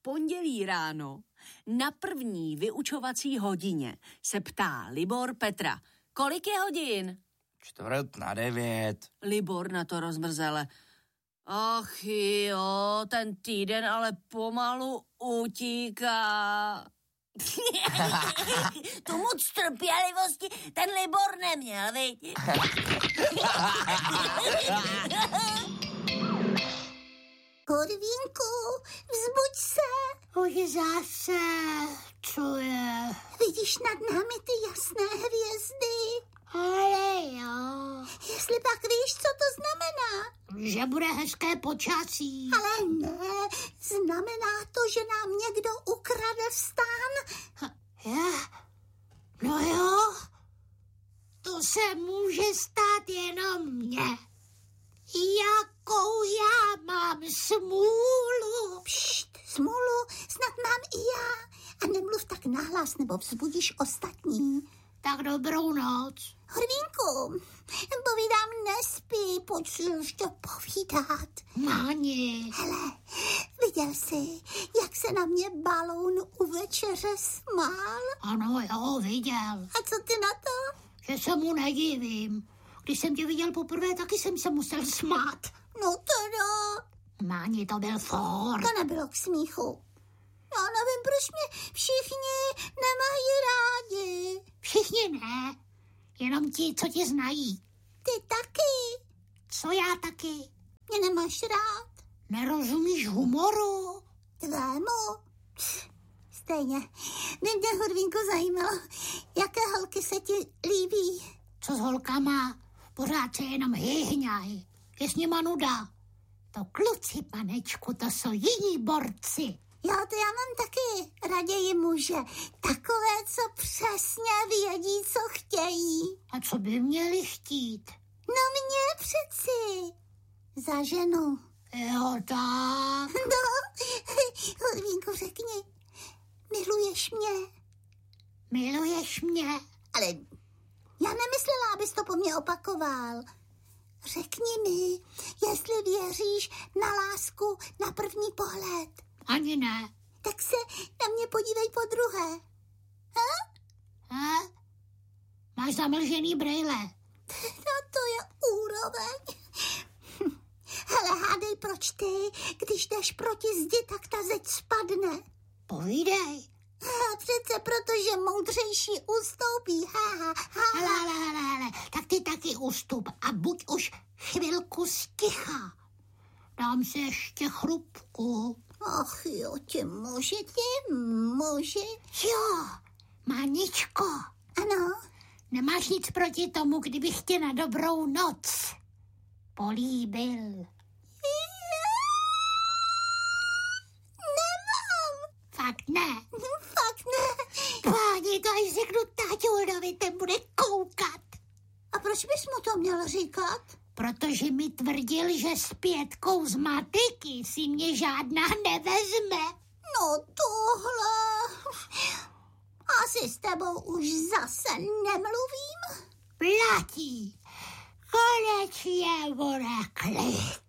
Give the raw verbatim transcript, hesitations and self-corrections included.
pondělí ráno na první vyučovací hodině se ptá Libor Petra. Kolik je hodin? Čtvrt na devět. Libor na to rozmrzele. Ach jo, ten týden ale pomalu utíká. Tu moc trpělivosti ten Libor neměl, viď? Korvínku, vzbuď se. Už zase, co je? Vidíš nad námi ty jasné hvězdy? Ale jo. Jestli pak víš, co to znamená? Že bude hezké počasí. Ale ne, znamená to, že nám někdo ukradl stán. Je? No jo, to se může stát jenom mně. Jakou já mám smůlu. Pšt, smůlu snad mám i já. A nemluv tak nahlas, nebo vzbudíš ostatní. Tak dobrou noc. Horvínku, povídám, nespí, pojď si ještě povídat. Máni. Hele, viděl jsi, jak se na mě baloun u večeře smál? Ano, jo, viděl. A co ty na to? Že se mu nedivím. Když jsem tě viděl poprvé, taky jsem se musel smát. No teda. Máni, to byl for. To nebylo k smíchu. Já nevím, proč mě všichni nemají rádi. Všichni ne, jenom ti, co tě znají. Ty taky. Co já taky? Mě nemáš rád. Nerozumíš humoru? Tvému? Stejně. Mě, mě Horvínku, zajímalo, jaké holky se ti líbí. Co s holkama? Pořád se jenom hyhňaj. Je s nima nuda. To kluci, panečku, to jsou jiní borci. Jo, to já mám taky raději muže. Takové, co přesně vědí, co chtějí. A co by měli chtít? No mě přeci. Za ženu. Jo, tak. No, Horvínku, řekni, miluješ mě? Miluješ mě? Ale já nemyslela, abys to po mně opakoval. Řekni mi, jestli věříš na lásku na první pohled. Ani ne. Tak se na mě podívej po druhé. Ha? Ha? Máš zamlžený brejle. No to je úroveň. Hele, hádej, proč ty, když jdeš proti zdi, tak ta zeď spadne. Povídej. Ha, přece protože moudřejší ustoupí. Ha, ha, ha. Hele, hele, hele, hele, tak ty taky ustup a buď už chvilku sticha. Dám si ještě chrupku. Ach jo, ti muži, ti muži. Jo, Máničko. Ano? Nemáš nic proti tomu, kdybych tě na dobrou noc políbil? Nemám. Fakt ne. Fakt ne. Páni, to až řeknu táťuldovi, ten bude koukat. A proč bys mu to měl říkat? Protože mi tvrdil, že s Pětkou z matiky si mě žádná nevezme. No tohle... Asi s tebou už zase nemluvím. Platí. Konečně bude klid.